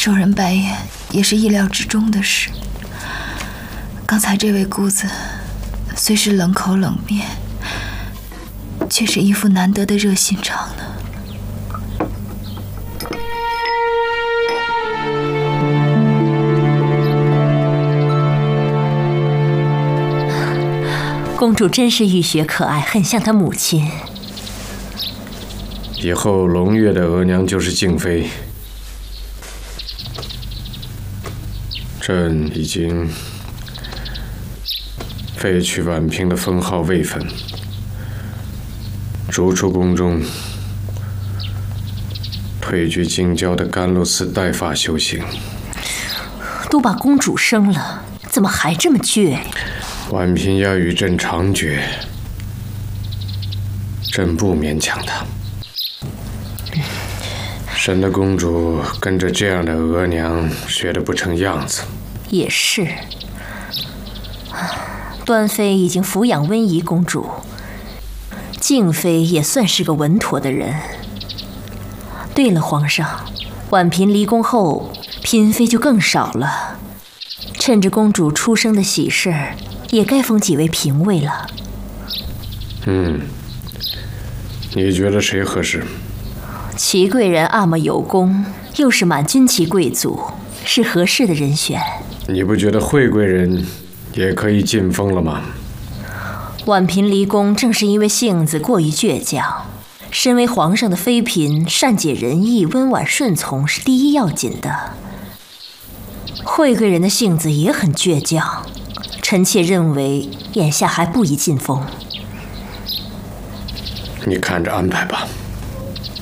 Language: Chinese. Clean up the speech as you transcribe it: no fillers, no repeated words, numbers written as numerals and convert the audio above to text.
受人白眼也是意料之中的事。刚才这位姑子虽是冷口冷面，却是一副难得的热心肠呢。 公主真是玉雪可爱，很像她母亲。 以后龙月的额娘就是静妃。朕已经废去婉嫔的封号位分，逐出宫中，退居京郊的甘露寺带发修行。 都把公主生了，怎么还这么倔？ 婉嫔要与朕长绝，朕不勉强她。神的公主跟着这样的额娘学得不成样子。 也是，端妃已经抚养温宜公主，静妃也算是个稳妥的人。对了，皇上，婉嫔离宫后，嫔妃就更少了。趁着公主出生的喜事儿，也该封几位嫔位了。 你觉得谁合适？ 祺贵人阿玛有功，又是满军旗贵族，是合适的人选。 你不觉得惠贵人也可以晋封了吗？ 婉嫔离宫正是因为性子过于倔强，身为皇上的妃嫔，善解人意、温婉顺从是第一要紧的。惠贵人的性子也很倔强，臣妾认为眼下还不宜晋封。 你看着安排吧。